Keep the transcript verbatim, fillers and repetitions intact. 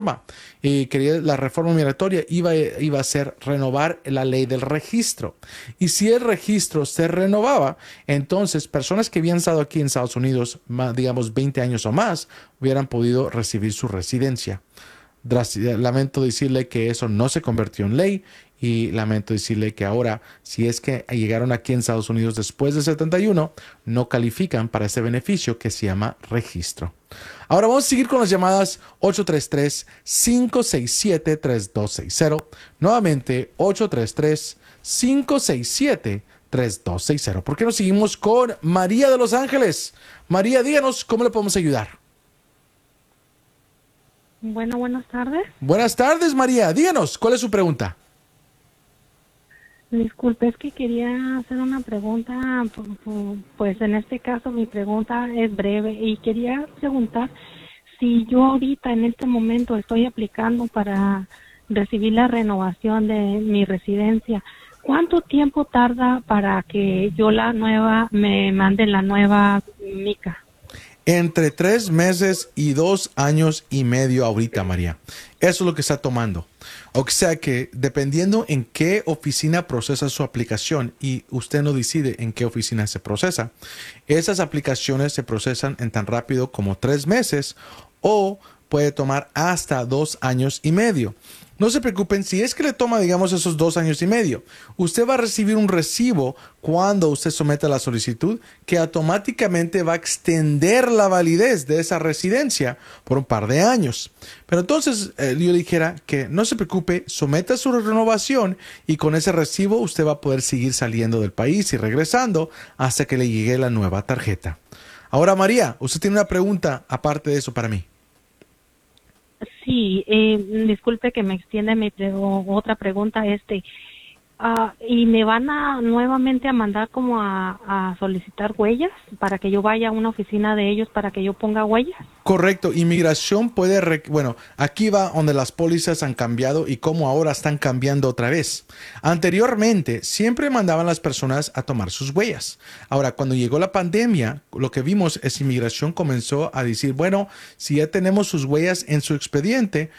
reforma. Y quería, la reforma migratoria iba, iba a ser renovar la ley del registro. Y si el registro se renovaba, entonces personas que habían estado aquí en Estados Unidos, más, digamos, veinte años o más, hubieran podido recibir su residencia. Lamento decirle que eso no se convirtió en ley y lamento decirle que ahora, si es que llegaron aquí en Estados Unidos después del setenta y uno, no califican para ese beneficio que se llama registro. Ahora vamos a seguir con las llamadas ocho tres tres, cinco seis siete, tres dos seis cero. Nuevamente, ocho tres tres, cinco seis siete, tres dos seis cero. ¿Por qué no seguimos con María de Los Ángeles? María, díganos cómo le podemos ayudar. Bueno, buenas tardes. Buenas tardes, María. Díganos, ¿cuál es su pregunta? Disculpe, es que quería hacer una pregunta, pues en este caso mi pregunta es breve y quería preguntar si yo ahorita en este momento estoy aplicando para recibir la renovación de mi residencia. ¿Cuánto tiempo tarda para que yo la nueva, me manden la nueva mica? Entre tres meses y dos años y medio ahorita, María. Eso es lo que está tomando. O sea que dependiendo en qué oficina procesa su aplicación y usted no decide en qué oficina se procesa, esas aplicaciones se procesan en tan rápido como tres meses o puede tomar hasta dos años y medio. No se preocupen, si es que le toma, digamos, esos dos años y medio, usted va a recibir un recibo cuando usted someta la solicitud que automáticamente va a extender la validez de esa residencia por un par de años. Pero entonces eh, yo dijera que no se preocupe, someta su renovación y con ese recibo usted va a poder seguir saliendo del país y regresando hasta que le llegue la nueva tarjeta. Ahora, María, usted tiene una pregunta aparte de eso para mí. Sí, eh, disculpe que me extienda mi pre- otra pregunta, este, ah, y me van a nuevamente a mandar como a, a solicitar huellas para que yo vaya a una oficina de ellos para que yo ponga huellas. Correcto, inmigración puede, re- bueno, aquí va donde las pólizas han cambiado y cómo ahora están cambiando otra vez. Anteriormente siempre mandaban las personas a tomar sus huellas. Ahora, cuando llegó la pandemia, lo que vimos es inmigración comenzó a decir, bueno, si ya tenemos sus huellas en su expediente,